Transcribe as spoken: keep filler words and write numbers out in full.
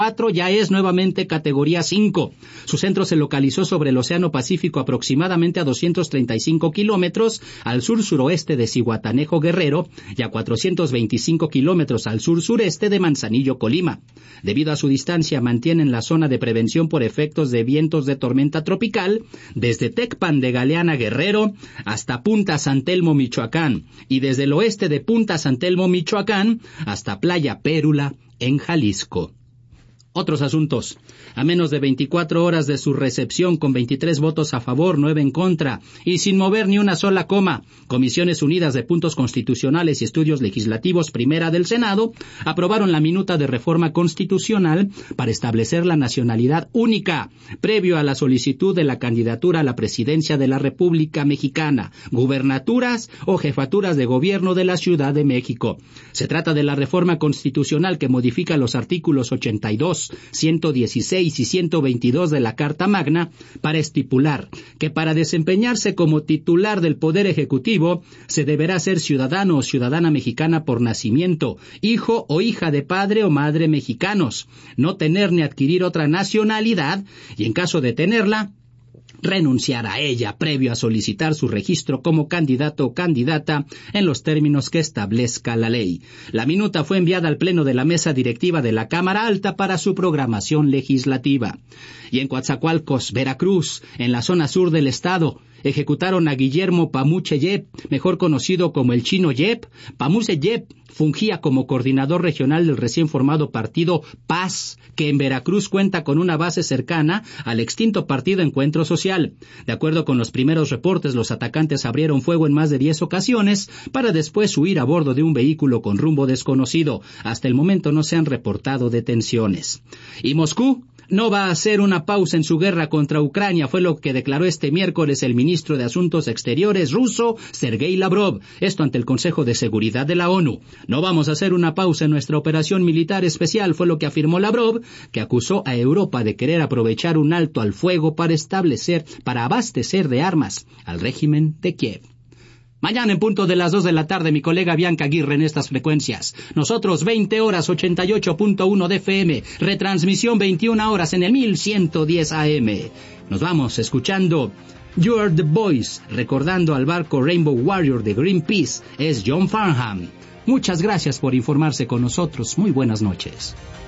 cuatro ya es nuevamente categoría cinco. Su centro se localizó sobre el Océano Pacífico aproximadamente a doscientos treinta y cinco kilómetros al sur-suroeste de Zihuatanejo, Guerrero, y a cuatrocientos veinticinco kilómetros al sur-sureste de Manzanillo, Colima. Debido a su distancia, mantienen la zona de prevención por efectos de vientos de tormenta tropical desde Tecpan de Galeana, Guerrero, hasta Punta San Telmo, Michoacán, y desde el oeste de Punta San Telmo, Michoacán, hasta Playa Pérula, en Jalisco. Otros asuntos. A menos de veinticuatro horas de su recepción, con veintitrés votos a favor, nueve en contra, y sin mover ni una sola coma, Comisiones Unidas de Puntos Constitucionales y Estudios Legislativos Primera del Senado aprobaron la minuta de reforma constitucional para establecer la nacionalidad única, previo a la solicitud de la candidatura a la presidencia de la República Mexicana, gubernaturas o jefaturas de gobierno de la Ciudad de México. Se trata de la reforma constitucional que modifica los artículos ochenta y dos, ciento dieciséis y ciento veintidós de la Carta Magna para estipular que para desempeñarse como titular del Poder Ejecutivo se deberá ser ciudadano o ciudadana mexicana por nacimiento, hijo o hija de padre o madre mexicanos, no tener ni adquirir otra nacionalidad y, en caso de tenerla, renunciar a ella previo a solicitar su registro como candidato o candidata en los términos que establezca la ley. La minuta fue enviada al Pleno de la Mesa Directiva de la Cámara Alta para su programación legislativa. Y en Coatzacoalcos, Veracruz, en la zona sur del estado, ejecutaron a Guillermo Pamuche Yep, mejor conocido como el Chino Yep. Pamuche Yep fungía como coordinador regional del recién formado partido Paz, que en Veracruz cuenta con una base cercana al extinto partido Encuentro Social. De acuerdo con los primeros reportes, los atacantes abrieron fuego en más de diez ocasiones para después huir a bordo de un vehículo con rumbo desconocido. Hasta el momento no se han reportado detenciones. Y Moscú no va a hacer una pausa en su guerra contra Ucrania, fue lo que declaró este miércoles el ministro de Asuntos Exteriores ruso, Sergei Lavrov, esto ante el Consejo de Seguridad de la ONU. No vamos a hacer una pausa en nuestra operación militar especial, fue lo que afirmó Lavrov, que acusó a Europa de querer aprovechar un alto al fuego para establecer, para abastecer de armas al régimen de Kiev. Mañana en punto de las dos de la tarde, mi colega Bianca Aguirre en estas frecuencias. Nosotros veinte horas ochenta y ocho punto uno de F M, retransmisión veintiuna horas en el mil ciento diez A M. Nos vamos escuchando You Are the Voice, recordando al barco Rainbow Warrior de Greenpeace, es John Farnham. Muchas gracias por informarse con nosotros. Muy buenas noches.